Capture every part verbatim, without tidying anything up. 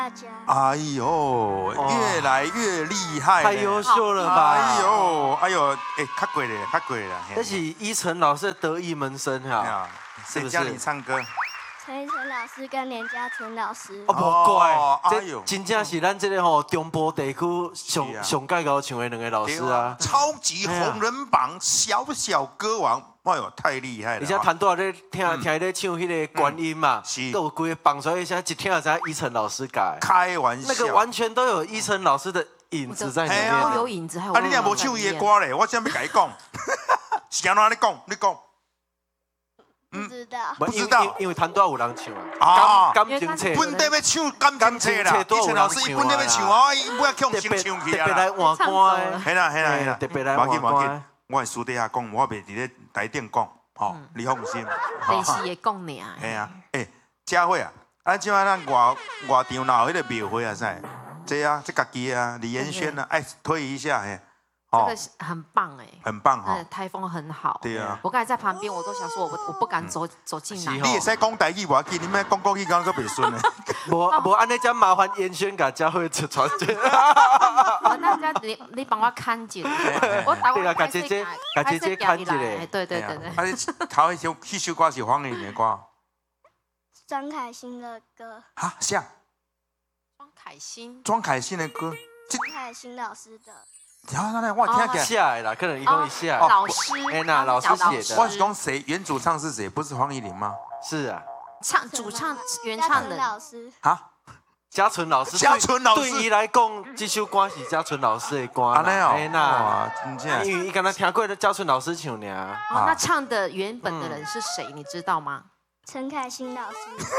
大家。 哎呦，越来越厉害， 太优秀了吧！ 哎呦，哎呦，哎，较过了，较过了。 这是依晨老师的得意门生哈， 谁教你唱歌？ 陈奕迅老师跟连家纯老师。 哦，无怪， 哎这真正是咱这个吼中部地区上上介高唱的两个老师啊。 超级红人榜小小歌王，哎呦，太厉害了！ 而且弹多咧听听咧唱迄个观音嘛，都有几个放出来，现在一听就知道依晨老师改。 开玩笑， 那个完全都有依晨老师的影子在里面。 都有影子，还有。 啊，你也无唱伊的歌咧，我现在要甲你讲，是安怎你讲？你讲。 不知道， 不知道，因为弹多有人唱啊， 感情册， 本地要唱感情册啦。依晨老师伊本地要唱啊，伊不要强先唱起啊。 特别来换歌， 系啦系啦系啦， 特别来换歌。 我系私底下讲，我袂伫咧台顶讲，吼，你放心。 电视会讲尔。 系啊，诶，佳慧啊，啊，即摆咱外外场哪有迄个庙会啊？啥？这啊，这家己啊，李延轩啊，哎，推一下嘿。 这个很棒哎， 很棒哈， 台风很好。 对啊， 我刚才在旁边，我都想说，我我不敢走走进来。 你也使讲台语无要紧，你们讲国语讲个袂顺呢。 无无安尼这麻烦延轩甲佳慧出传接。 我那家你你帮我看一下，我打我甲姐姐甲姐姐看一下。 对对对对。 啊，你头迄首迄首歌是黄颖的歌。 庄凯欣的歌。 哈，像。 庄凯欣。 庄凯欣的歌。 庄凯欣老师的。 然后呢，我听起下来了，可能一共一下。 老师， 哎那老师写的。 我是讲谁原主唱是谁？不是黄怡玲吗？ 是啊。 唱主唱原唱的老师。 哈， 嘉纯老师。 嘉纯老师。 对伊来讲，这首歌是嘉纯老师的歌。 安尼哦。 哎那，真正。因为伊刚才听过的嘉纯老师唱呢。 哦，那唱的原本的人是谁？你知道吗？ 陈凯欣老师。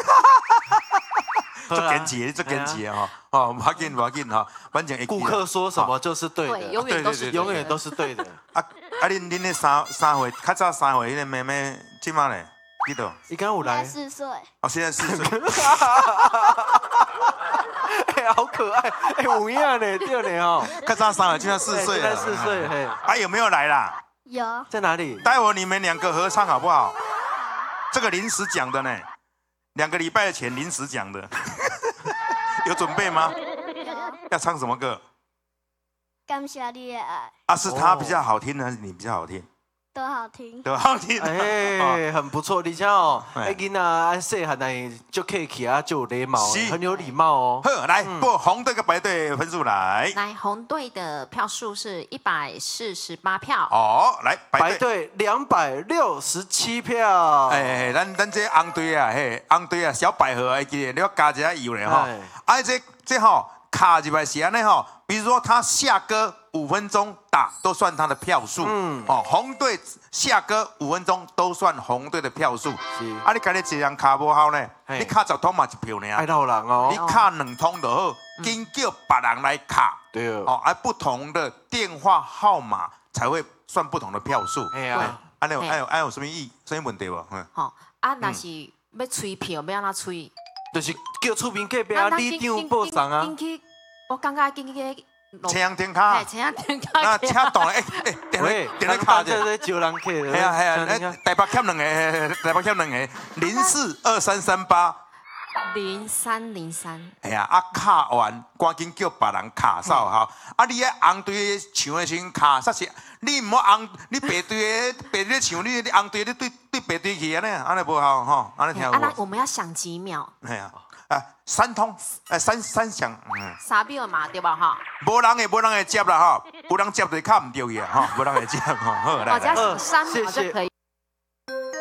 做根基，做根基哈，哦，不要紧，不要紧哈，反正顾客说什么就是对的， 永远都是永远都是对的。 啊啊，恁恁那三三岁，较早三岁，迄个妹妹今嘛嘞，几多？ 伊刚有来。 四岁。 哦，现在四岁。 哎，好可爱，哎，有影呢，对呢哦。 较早三岁，现在四岁了。 现在四岁，嘿。 啊，有没有来啦？ 有。 在哪里？ 待会你们两个合唱好不好？这个临时讲的呢。两个礼拜前临时讲的，有准备吗？要唱什么歌？ 感谢你的爱。 啊，是他比较好听，还是你比较好听？ 都好听。 都好听。 哎，很不错。你像哦，哎，囡仔安细汉来就客气啊，就有礼貌，很有礼貌哦。 好，来报红队跟白队分数来。 来，红队的票数是一百四十八票。 哦，来白队两百六十七票。 哎，咱咱这红队啊，嘿，红队啊，小百合啊，记得你要加一下油嘞哈。啊，这这吼卡入来是安尼吼，比如说他下歌五分钟打都算他的票数。嗯。哦，红队下歌五分钟都算红队的票数。是。啊，你家己一人卡无好呢？你卡十通嘛一票呢。 爱闹人哦。 你卡两通就好，紧叫别人来卡。 对哦。 哦，而不同的电话号码才会算不同的票数。 哎呀。 安有安有安有什么意什么问题无？嗯。 好啊，那是要催票，要安怎催？ 就是叫厝边隔壁啊，里长报上啊。 我刚刚进去车阳天卡， 哎，车阳天卡， 那车动了，哎哎，电来电来卡者，在招人客。 系啊系啊，台北欠两个，台北欠两个，零四二三三八， 零三零三。 哎呀，啊卡完，赶紧叫别人卡扫哈。啊，你喺红队唱的时候卡煞是，你唔好红，你白队的白队唱，你你红队你对对白队去安尼，安尼不好哈，安尼听有无？ 啊，我们要想几秒。 系啊。啊，三通，哎，三三响，嗯， 三秒嘛，对吧？哈， 无人会，无人会接啦哈，有人接就卡唔到去啊，哈，无人会接，哈，好来来， 三秒就可以。